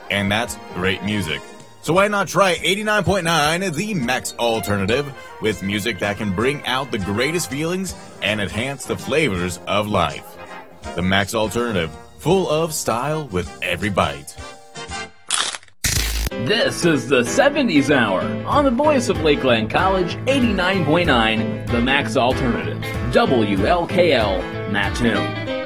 and that's great music. So why not try 89.9, the Max Alternative, with music that can bring out the greatest feelings and enhance the flavors of life. The Max Alternative, full of style with every bite. This is the 70s Hour on the voice of Lakeland College, 89.9, the Max Alternative, WLKL, Mattoon.